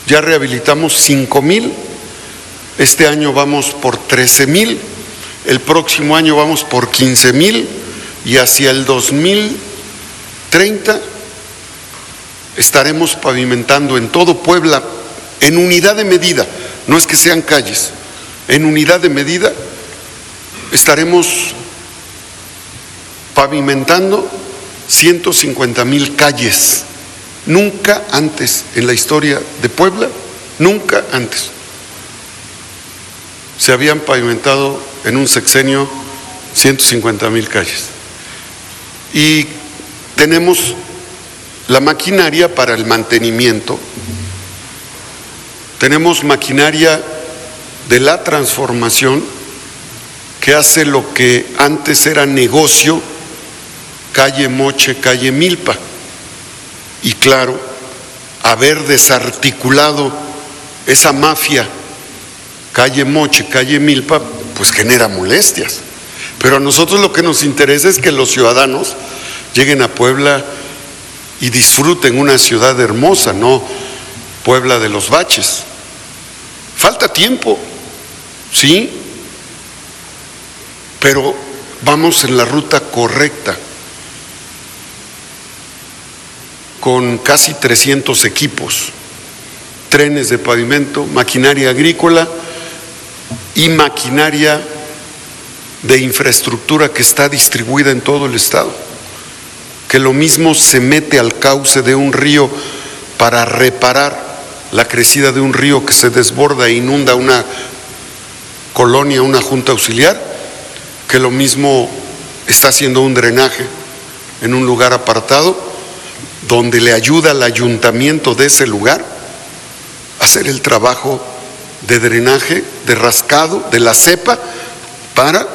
ya rehabilitamos 5,000, este año vamos por 13,000, el próximo año vamos por 15,000 y hacia el 2030 estaremos pavimentando en todo Puebla, en unidad de medida, no es que sean calles, en unidad de medida estaremos pavimentando 150,000 calles. Nunca antes en la historia de Puebla, nunca antes se habían pavimentado en un sexenio 150,000 calles. Y tenemos la maquinaria para el mantenimiento, tenemos maquinaria de la transformación que hace lo que antes era negocio, calle Moche, calle Milpa. Y claro, haber desarticulado esa mafia, calle Moche, calle Milpa, pues genera molestias. Pero a nosotros lo que nos interesa es que los ciudadanos lleguen a Puebla y disfruten una ciudad hermosa, no Puebla de los baches. Falta tiempo, sí, pero vamos en la ruta correcta, con casi 300 equipos, trenes de pavimento, maquinaria agrícola y maquinaria de infraestructura que está distribuida en todo el estado, que lo mismo se mete al cauce de un río para reparar la crecida de un río que se desborda e inunda una colonia, una junta auxiliar, que lo mismo está haciendo un drenaje en un lugar apartado, donde le ayuda al ayuntamiento de ese lugar a hacer el trabajo de drenaje, de rascado, de la cepa, para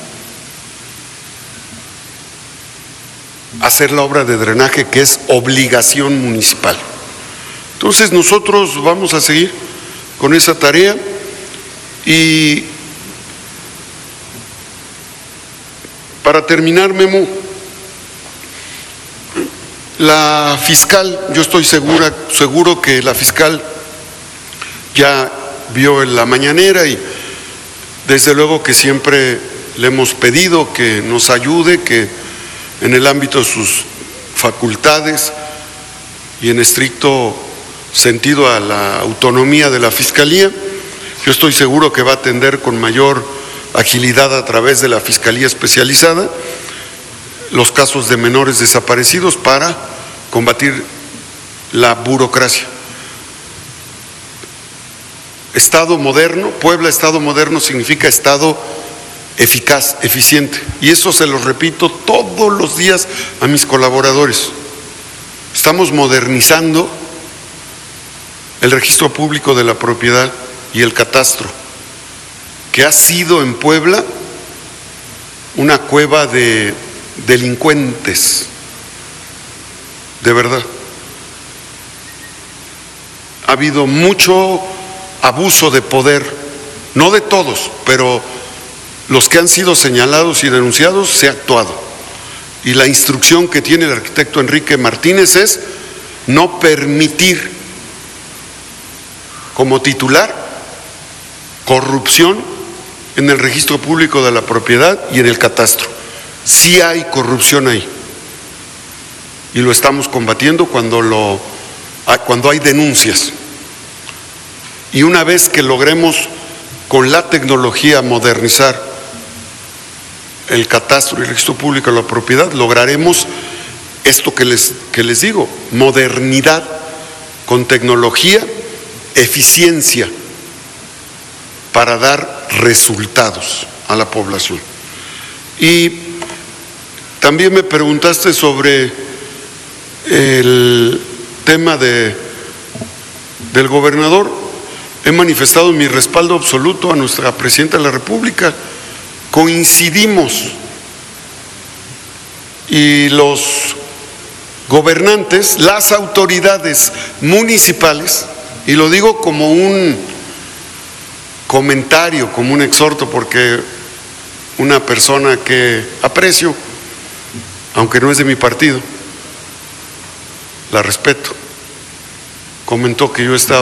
hacer la obra de drenaje que es obligación municipal. Entonces nosotros vamos a seguir con esa tarea y para terminar, Memo, la fiscal, yo estoy seguro que la fiscal ya vio en la mañanera y desde luego que siempre le hemos pedido que nos ayude, que en el ámbito de sus facultades y en estricto sentido a la autonomía de la Fiscalía. Yo estoy seguro que va a atender con mayor agilidad a través de la Fiscalía Especializada los casos de menores desaparecidos para combatir la burocracia. Estado moderno, Puebla Estado moderno significa Estado eficaz, eficiente, y eso se lo repito todos los días a mis colaboradores. Estamos modernizando el registro público de la propiedad y el catastro, que ha sido en Puebla una cueva de delincuentes, de verdad. Ha habido mucho abuso de poder, no de todos, pero los que han sido señalados y denunciados se ha actuado. Y la instrucción que tiene el arquitecto Enrique Martínez es no permitir como titular corrupción en el registro público de la propiedad y en el catastro. Sí hay corrupción ahí y lo estamos combatiendo cuando hay denuncias. Y una vez que logremos con la tecnología modernizar el catastro y el registro público de la propiedad, lograremos esto que les digo, modernidad con tecnología, eficiencia para dar resultados a la población. Y también me preguntaste sobre el tema del gobernador. He manifestado mi respaldo absoluto a nuestra presidenta de la República. Coincidimos y los gobernantes, las autoridades municipales, y lo digo como un comentario, como un exhorto, porque una persona que aprecio, aunque no es de mi partido, la respeto, comentó que yo estaba